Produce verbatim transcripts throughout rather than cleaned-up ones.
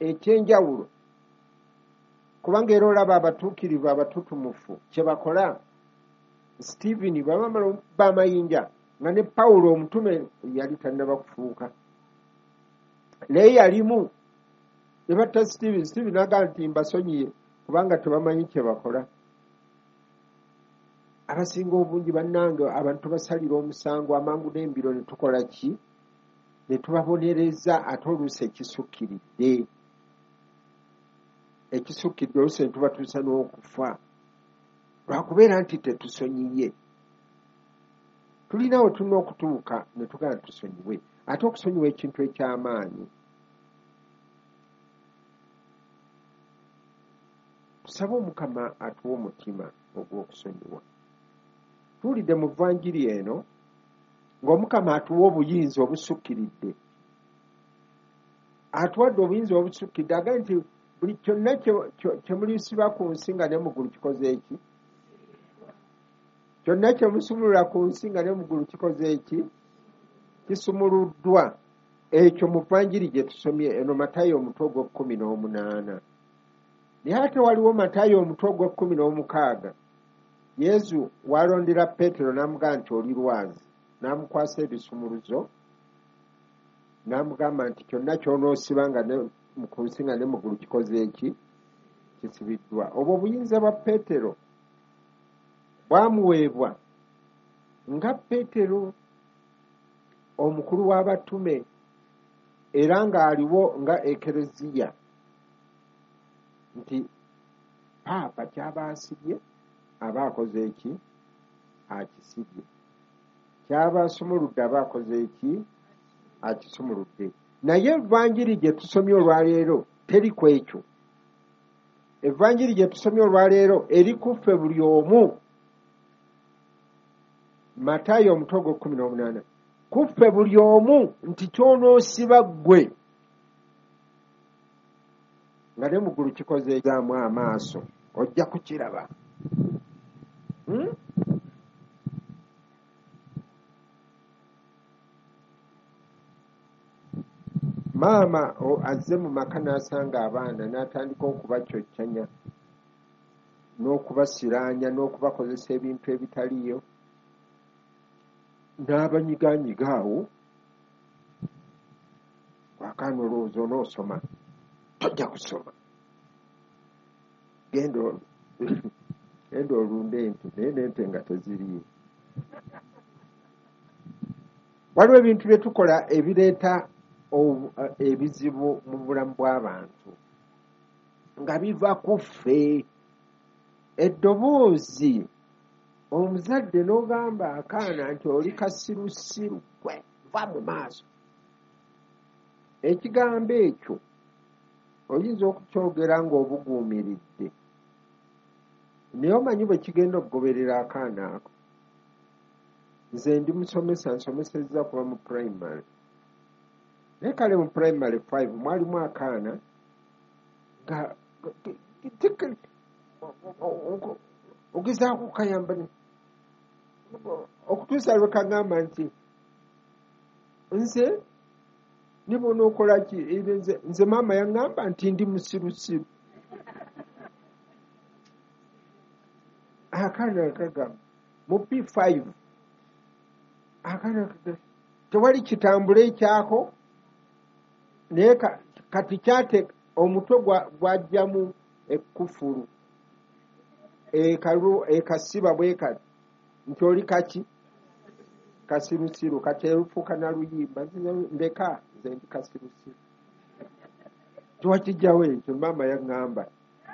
ekyenjawulo kubanga era olaba abatuukirivu abatutumufu kye bakola. Stephen bamamala bamayinja nga ne Pawulo omutume yali tannaba kufuuka naye yalimu ne batta Stephen. Stephen agamba nti mbasonyiye kubanga tebamanyi kye bakola. Abasinga obungi bannange abantu basalira omusango amangu n'embiro ne tukola ki? Ne tubabonereza ate oluusi ekisukkiridde. Ekisukkiridde oluusi ne tubatuusa n'okufa lwakubeera nti tetusonyiye. Tulinawo tulina okutuuka ne tugana tusonyiwe, ate okusonyiwa ekintu eky'amaanyi. Tusaba Omukama atuwa omutima ogw'okusonyiwa. Tuwulidde mu Vvanjiri eno ng'Omukama atuwa obuyinza obusukkiridde. Atuwadde obuyinza obusukkiridde agambye nti buli kyonna kye mulisiba ku nsi nga ne mu ggulu kikoze eki? Kyonna kye musumulula ku nsi nga ne mu ggulu kikoze eki? Kisumuluddwa. Ekyo mu Vvanjiri gye tusomye eno Matayo omutwe ogw'ekkumi n'omunaana. Naye ate waliwo Matayo omutwe ogw'ekkumi n'omukaaga. Yesu walondera Peetero n'amugamba nti oli lwazi, n'amukwasa ebisumuluzo n'amugamba nti kyonna ky'onoosiba nga ne ku nsi nga ne mu ggulu kikoze eki? Kisibiddwa. Obwo obuyinza bwa Peetero bwamuweebwa nga Peetero omukulu w'abatume era ng'aliwo nga ekereziya nti paapa kyaba asibye aba akoze eki? Akisibye. Kyaba asumuludde aba akoze eki? Akisumuludde. Naye Evvanjiri gye tusomye olwaleero teri ku ekyo. Evvanjiri gye tusomye olwaleero eri kuffe buli omu. Matayo omutwe ogw'ekkumi n'omunaana. Kuffe buli omu nti ky'onoosiba ggwe nga ne mu ggulu kikoze ekyamu amaaso ojja kukiraba. Hmm? Maama azze mu maka n'asanga abaana n'atandika okubacoccanya n'okubasiraanya n'okubakozesa ebintu ebitaliyo n'abanyiganyiga awo. Wakaana olowooza onoosoma, tojja kusoma, genda genda olunde ente naye n'ente nga teziriyo. Waliwo ebintu bye tukola ebireeta ebizibu mu bulamu bw'abantu nga biva ku ffe. Eddoboozi omuzadde n'ogamba akaana nti oli kasirusiru gwe va mu maaso. Ekigambo ekyo oyinza okukyogera ng'obuguumiridde naye omanyi bwe kigenda okugoberera akaana ako. Nze ndi musomesa, nsomesezza kuba mu primary. Naye kale mu primary five mwalimu akaana nga ogezaako kukayamba okutuusa lwe kagamba nti nze ne bw'onookola ki? Nze maama yaŋŋamba nti ndi musirusiru. Akaana kagamba mu P five akaana kagamba tewali kitambula ekyako naye kati kyate omutwe gwajjamu ekkufulu ekalu ekasiba bwe kati nti oli kaki? Kasirusiru. Kati erufuuka na luyimba ndeka nze ndi kasirusiru. Tiwakijjawo ekyo maama yaŋŋamba.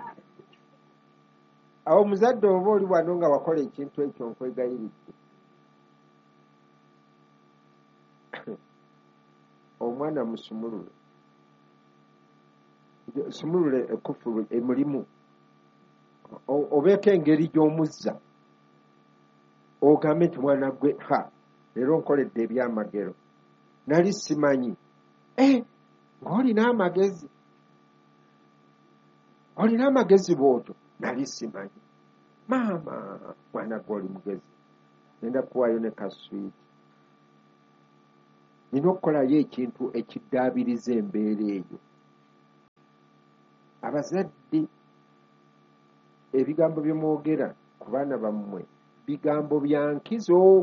Awo muzadde oba oli wano nga wakola ekintu ekyo nkwegayiridde. Omwana musumulule. Sumulule ekkufulu emulimu. Obeeko engeri gy'omuzza. Ogambe nti mwana gwe ha leero nkoledde ebyamagero. Nali simanyi. Eh, ng'olina amagezi. Olina amagezi bw'otyo. Nali simanyi. Maama, mwana gwe oli mugezi. Nenda kuwaayo ne kaswiiti. Nina okukolayo ekintu ekiddaabiriza embeera eyo. abazadde ebigambo bye mwogera ku baana bammwe bigambo bya nkizo.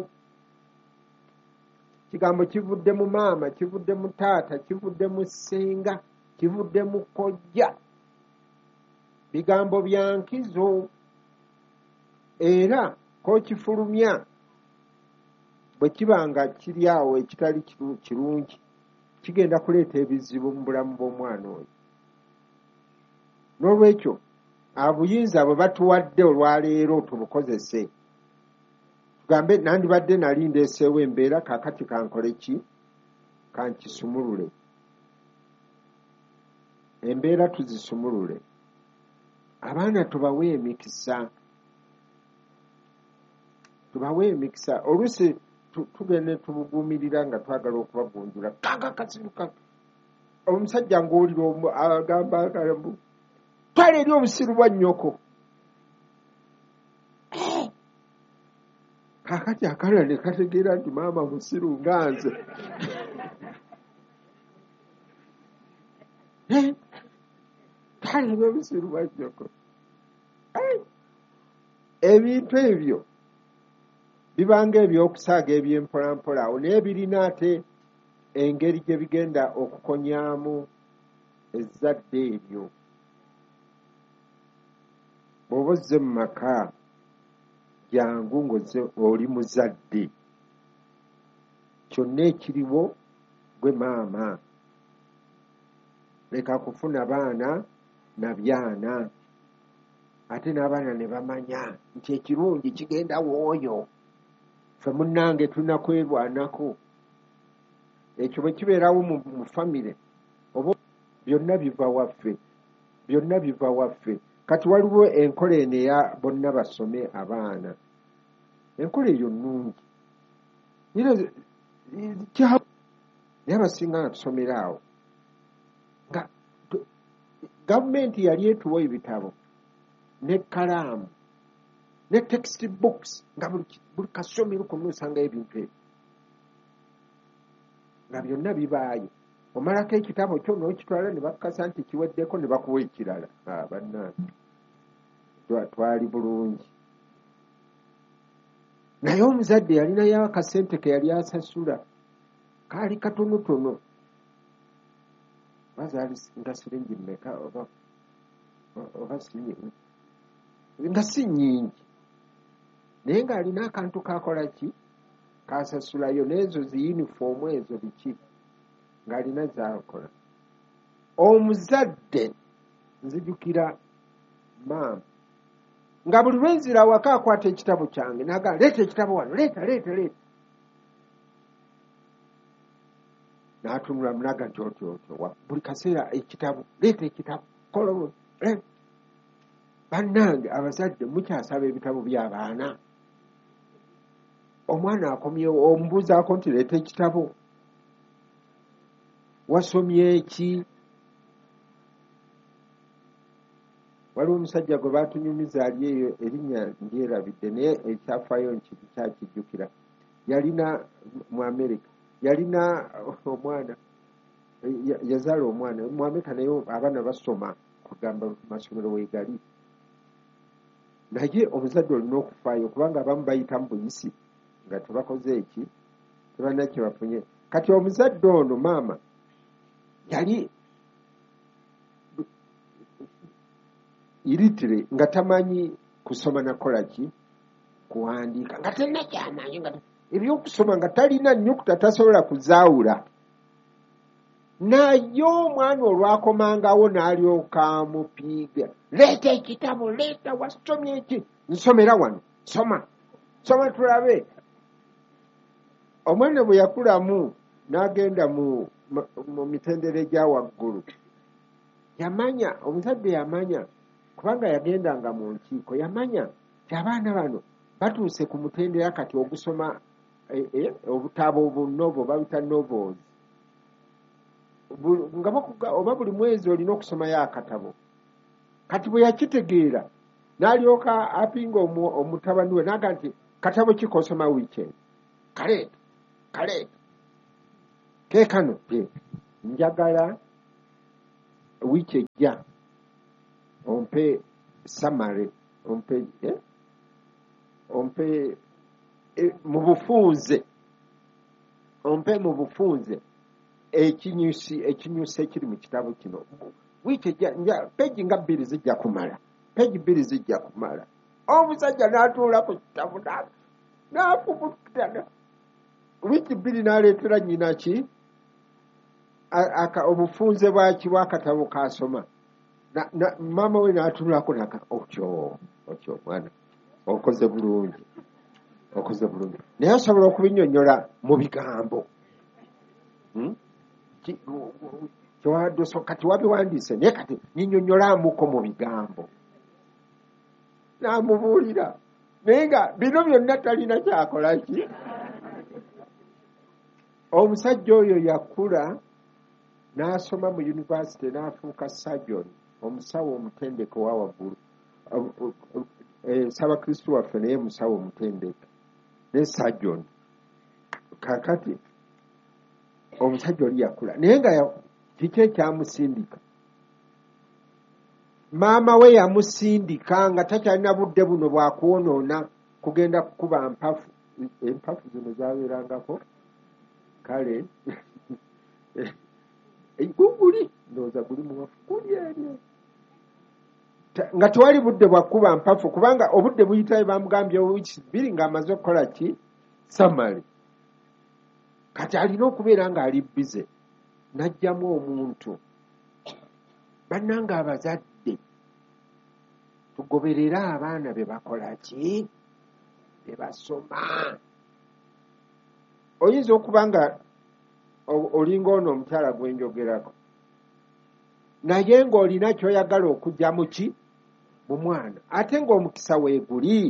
Kigambo kivudde mu maama, kivudde mu taata, kivudde mu ssenga, kivudde mu kojja. Bigambo bya nkizo. Era k'okifulumya bwe kiba nga kiri awo ekitali kirungi, kigenda kuleeta ebizibu mu bulamu bw'omwana oyo. N'olwekyo obuyinza bwe batuwadde olwaleero tubukozese. Tugambe nandibadde nali ndeeseewo embeera, kaakati kankole ki? Kankisumulule. Embeera tuzisumulule. Abaana tubawe emikisa. Tubawe emikisa. Oluusi tugende tubuguumirira nga twagala okubagunjula. Kanga kasiruka. Omusajja ng'olira agamba akalambu. Twala eri obusiru bwa nnyoko. Kaakati akala ne kategeera nti maama musiru nga nze. Twala eri obusiru bwa nnyoko. Ebintu ebyo bibanga ebyokusaaga eby'empolampola awo naye birina ate engeri gye bigenda okukonyaamu ezzadde eryo. Bw'oba ozze mu maka jangu ng'ozze oli muzadde, kyonna ekiriwo gwe maama. Leka kufuna baana na byana. Ate n'abaana ne bamanya nti ekirungi kigenda w'oyo. Ffe munnange tulina kwerwanako. Ekyo bwe kibeerawo mu famire oba byonna biva waffe. Byonna biva waffe. Kati waliwo enkola eno eya bonna basome abaana. Enkola eyo nnungi. Naye abasinga nga tusomera awo. Nga gavumenti yali etuwa ebitabo n'ekkalaamu ne text books nga buli kasomero konna osangayo ebintu ebyo. Nga byonna bibaayo. Omalako ekitabo kyo n'okitwala ne bakukasa nti kiweddeko ne bakuwa ekirala. Bannange twali bulungi. Naye omuzadde yalinayo akasente ke yali asasula. Kaali katonotono. Bazaali nga siringi mmeka oba oba sinyingi. Nga si nnyingi. Naye ng'alina akantu kakola ki? Kasasulayo n'ezo ziyinifoomu ezo biki ng'alina zaakola. Omuzadde nzijukira maama nga buli lwenzira awaka akwata ekitabo kyange n'agamba leeta ekitabo wano, leeta leeta leeta. N'atunula munaga nti otyo otyo buli kaseera ekitabo, leeta ekitabo, kola leeta. Bannange abazadde mukyasaba ebitabo by'abaana. Omwana akomyewo omubuuzaako nti leeta ekitabo. Wasomye eki? Waliwo omusajja gwe baatunyumiza ali eyo erinnya ndyerabidde naye ekyafaayo nkiri kyakijjukira. Yalina mu Amerika. Yalina omwana. Yazaala omwana. Mu Amerika naye abaana basoma kugamba masomero weegali. Naye omuzadde olina okufaayo kubanga abamu bayita mu buyisi nga tebakoze eki tebalina kye bafunye. Kati omuzadde ono maama yali iritire nga tamanyi kusoma nakola ki kuwandiika nga tena kyamanyi nga ebyokusoma nga talina nnyukuta tasobola kuzaawula. Naye omwana olwakomangawo n'alyoka amupiiga, leeta ekitabo, leeta wasomye eki? Nsomera wano, soma soma tulabe. Omwana bwe yakulamu n'agenda mu mu mitendera egya waggulu yamanya, omuzadde yamanya kubanga yagendanga mu nkiiko, yamanya ti abaana bano batuuse ku mutendera kati ogusoma e, e, obutabo bunovo babita novels nga bakuga oba buli mwezi olina okusomayo akatabo. Kati bwe yakitegeera n'alyoka apinga omutabani we naga nti katabo kikosoma weekend kaleeta kaleeta keekano njagala wiiki ejja ompe samare ompe eh? ompe eh, mu bufunze ompe mu bufunze ekinyusi ekinyusi ekiri mu kitabo kino wiiki ejja peegi nga bbiri zijja kumala peegi bbiri zijja kumala omusajja n'atuula ku kitabo n'afubutana wiiki bbiri n'aleetera nnyina ki obufunze bwaki bw'akatabo kasoma maama we n'atuulako naka otyo otyo mwana okoze bulungi okoze bulungi naye asobola okubinnyonnyola mu bigambo kati wabiwandiise naye kati nnyonnyolamuko mu bigambo n'amubuulira naye nga bino byonna talina kyakola ki omusajja oyo yakula n'asoma mu yunivasite n'afuuka sajoni omusawo omutendeke owa waggulu Ssabakristu waffe naye musawo omutendeke ne sajoni kakati omusajja oli yakula naye nga kiki ekyamusindika maama we yamusindika nga takyalina budde buno bwakwonoona kugenda kukuba mpafu empafu zino zabeerangako kale guguli ndowooza guli muwafu guli eri nga tewali budde bwakuba mpafu kubanga obudde buyitayo bamugambye wiiki bbiri ng'amaze okukola ki samale kati alina okubeera ng'ali bize n'ajjamu omuntu bannanga abazadde tugoberere abaana be bakola ki be basoma oyinza okuba nga olinga ono omukyala gwenjogerako naye ng'olina kyoyagala okujja mu ki mu mwana ate ng'omukisa weeguli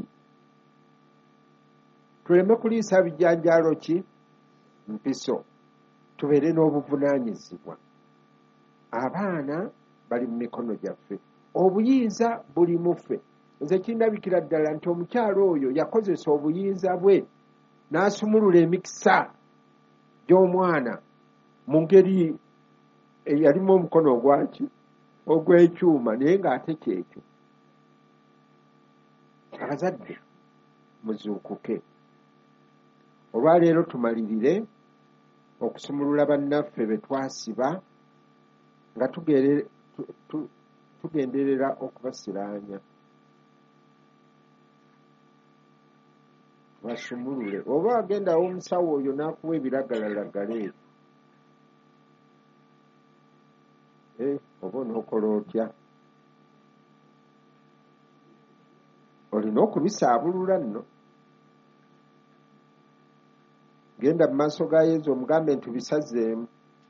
tuleme kuliisa bijanjaalo ki mpiso tubeere n'obuvunaanyizibwa abaana bali mu mikono gyaffe obuyinza buli mu ffe nze kindabikira ddala nti omukyala oyo yakozesa obuyinza bwe n'asumulula emikisa gy'omwana mu ngeri eyalimu omukono ogwaki ogw'ekyuma naye ng'ate kyekyo abazadde muzuukuke olwaleero tumalirire okusumulula bannaffe be twasiba nga tugenderera okubasiraanya basumulule oba agendawo omusawo oyo n'akuwa ebiragalalagala ebyo oba onookola otya olina okubisaabulula nno genda mu maaso ga Yesu omugambe nti bisazeemu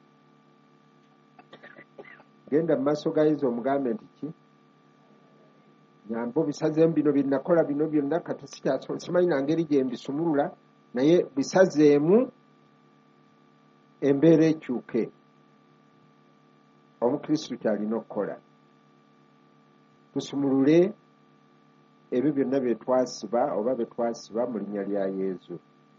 genda mu maaso ga Yesu omugambe nti ki nyambo bisazeemu bino binakola bino byonna kati simanyi na ngeri gye mbisumulula naye bisazeemu embeera ekyuke omukristu kyalina okukola tusumulule ebyo byonna bye twasiba oba bye twasiba mu linnya lya Yesu.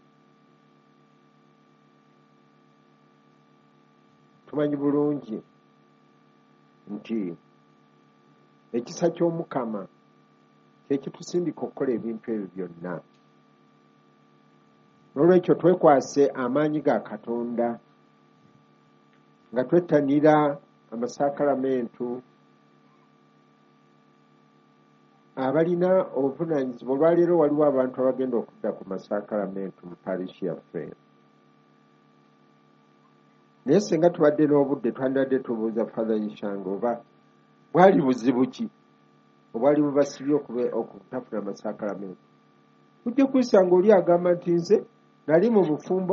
Tumanyi bulungi nti ekisa ky'Omukama kye kitusindika okukola ebintu ebyo byonna. N'olwekyo twekwase amaanyi ga Katonda nga twettanira amasakalamentu abalina obuvunaanyizibwa. Olwaleero waliwo abantu abagenda okudda ku masakalamentu mu parishi yaffe. Naye singa tubadde n'obudde twandibadde tubuuza Father Ishanga oba bwali buzibu ki obwali bubasibye okutafuna amasakalamentu. Ujja kwisanga oli agamba nti nze nali mu bufumbo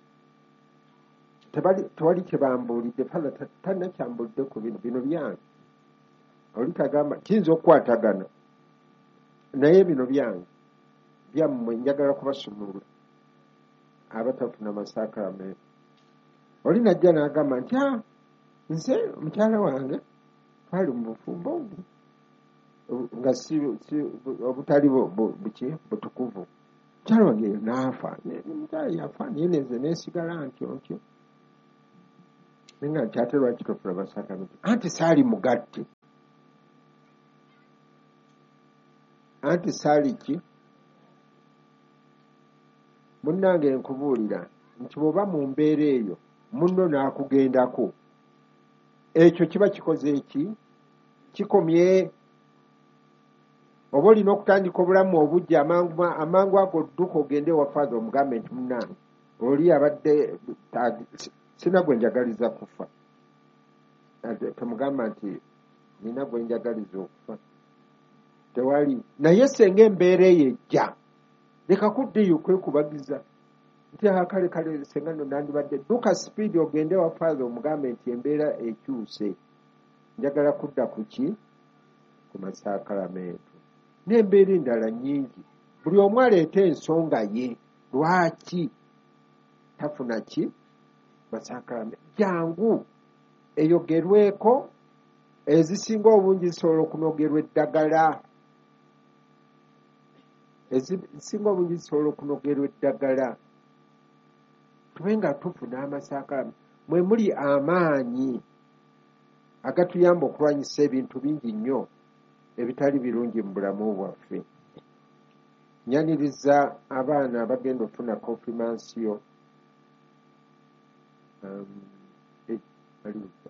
tewali kye bambuulidde, Father talina kyambuulidde ku bino bino byange. Oli tagamba kiyinza okukwatagana naye bino byange byammwe njagala kubasumulula abatafuna masakalamentu. Oli najja n'agamba nti ah nze mukyala wange twali mu bufumbo nga si obutali buki butukuvu, mukyala wange naafa, mukyala yafa naye neze neesigala ntyo ntyo naye nga nti ate lwaki tofuna masakalamentu? Anti saali mugatte. anti saaliki munnange nkubuulira nti bw'oba mu mbeera eyo munno n'akugendako ekyo kiba kikoze eki kikomye. oba olina okutandika obulamu obujja amangu ago dduka ogende wa father omugambe nti munnange oli abadde sina gwe njagaliza kufa, tomugamba nti nina gwe njagaliza okufa, tewali. naye senga embeera eyo ejja leka kuddeyo kwekubagiza nti kale kale senga no nandibadde dduka sipiidi ogende wa father omugambe nti embeera ekyuse, njagala kudda ku ki ku masaakalamentu. n'embeera endala nnyingi, buli omu aleeta ensonga ye lwaki tafuna ki masaakalamentu. jangu eyogerweko, ezisinga obungi zisobola okunogerwa eddagala, ezisinga obungi zisobola okunogerwa eddagala. tube nga tufuna amasaakalamentu, mwe muli amaanyi agatuyamba okulwanyisa ebintu bingi nnyo ebitali birungi mu bulamu bwaffe. nyaniriza abaana abagenda okufuna konfirmansiyo um,